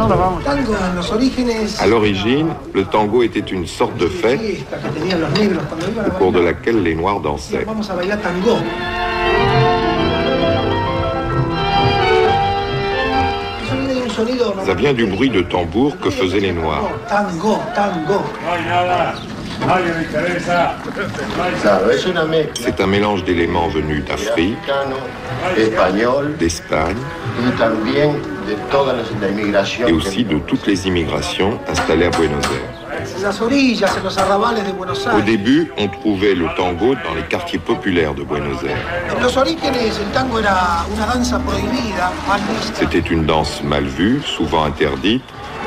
À l'origine, le tango était une sorte de fête au cours de laquelle les Noirs dansaient. Ça vient du bruit de tambour que faisaient les Noirs. C'est un mélange d'éléments venus d'Afrique, d'Espagne et aussi de toutes les immigrations installées à Buenos Aires. Au début, on trouvait le tango dans les quartiers populaires de Buenos Aires. C'était une danse mal vue, souvent interdite,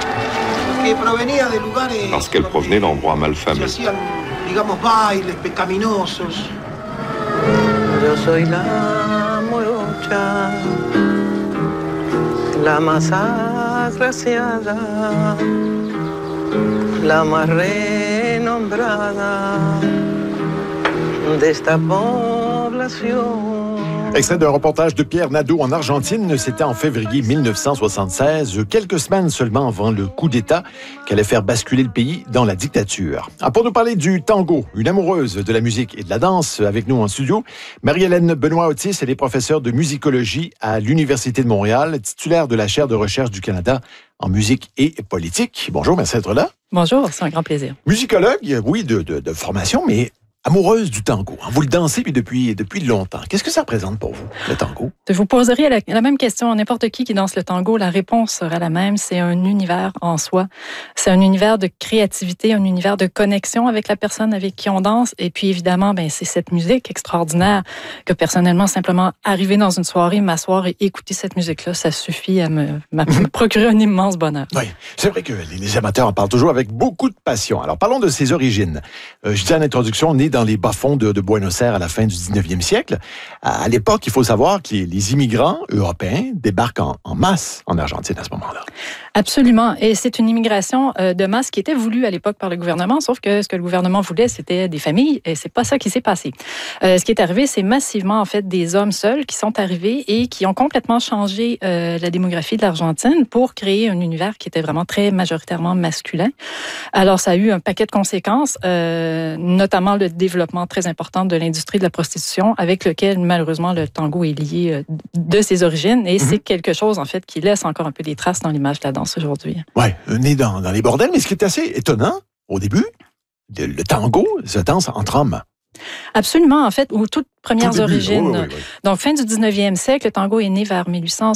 parce qu'elle provenait d'endroits malfamés. Yo soy la morocha, la más agraciada, la más renombrada de esta población. Extrait d'un reportage de Pierre Nadeau en Argentine. C'était en février 1976, quelques semaines seulement avant le coup d'État qui allait faire basculer le pays dans la dictature. Pour nous parler du tango, une amoureuse de la musique et de la danse avec nous en studio, Marie-Hélène Benoît-Otis, elle est professeure de musicologie à l'Université de Montréal, titulaire de la chaire de recherche du Canada en musique et politique. Bonjour, merci d'être là. Bonjour, c'est un grand plaisir. Musicologue, oui, de formation, mais amoureuse du tango. Vous le dansez depuis longtemps. Qu'est-ce que ça représente pour vous, le tango? Je vous poserai la même question à n'importe qui danse le tango. La réponse sera la même. C'est un univers en soi. C'est un univers de créativité, un univers de connexion avec la personne avec qui on danse. Et puis, évidemment, c'est cette musique extraordinaire que, personnellement, simplement arriver dans une soirée, m'asseoir et écouter cette musique-là, ça suffit à me procurer un immense bonheur. Oui, c'est vrai que les amateurs en parlent toujours avec beaucoup de passion. Alors, parlons de ses origines. Je disais en introduction, né dans les bas-fonds de Buenos Aires à la fin du 19e siècle. À l'époque, il faut savoir que les immigrants européens débarquent en masse en Argentine à ce moment-là. Absolument. Et c'est une immigration de masse qui était voulue à l'époque par le gouvernement, sauf que ce que le gouvernement voulait, c'était des familles, et c'est pas ça qui s'est passé. Ce qui est arrivé, c'est massivement, en fait, des hommes seuls qui sont arrivés et qui ont complètement changé la démographie de l'Argentine pour créer un univers qui était vraiment très majoritairement masculin. Alors, ça a eu un paquet de conséquences, notamment le développement très important de l'industrie de la prostitution, avec lequel, malheureusement, le tango est lié de ses origines. Et c'est quelque chose, en fait, qui laisse encore un peu des traces dans l'image de la danse aujourd'hui. Oui, né dans les bordels. Mais ce qui est assez étonnant, au début, le tango se danse entre hommes. Absolument, en fait, aux toutes premières origines. Oui. Donc, fin du 19e siècle, le tango est né vers 1800.